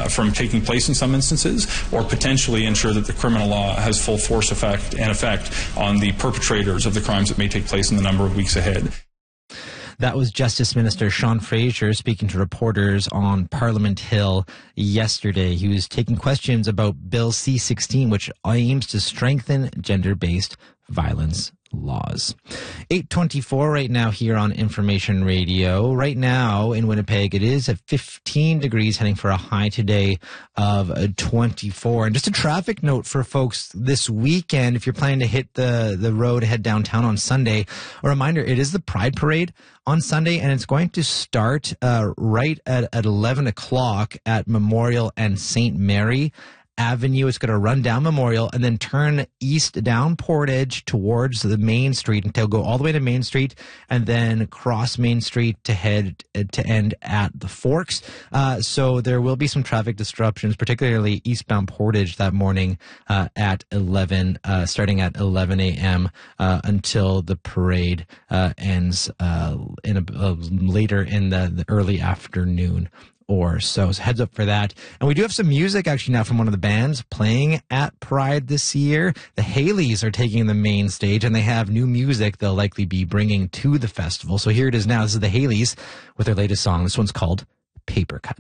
from taking place in some instances, or potentially ensure that the criminal law has full force effect on the perpetrators of the crimes that may take place in the number of weeks ahead. That was Justice Minister Sean Fraser speaking to reporters on Parliament Hill yesterday. He was taking questions about Bill C-16, which aims to strengthen gender-based violence laws. 8:24 right now here on Information Radio. Right now in Winnipeg, it is at 15 degrees, heading for a high today of 24. And just a traffic note for folks this weekend, if you're planning to hit the road, head downtown on Sunday, a reminder, it is the Pride Parade on Sunday, and it's going to start right at 11 o'clock at Memorial and St. Mary Avenue. It's going to run down Memorial and then turn east down Portage towards the Main Street until go all the way to Main Street and then cross Main Street to head to end at the Forks. So there will be some traffic disruptions, particularly eastbound Portage that morning at 11, starting at 11 a.m. Until the parade ends later in the early afternoon or so. So heads up for that. And we do have some music actually now from one of the bands playing at Pride this year. The Haleys are taking the main stage, and they have new music they'll likely be bringing to the festival. So here it is now. This is the Haleys with their latest song. This one's called Paper Cut.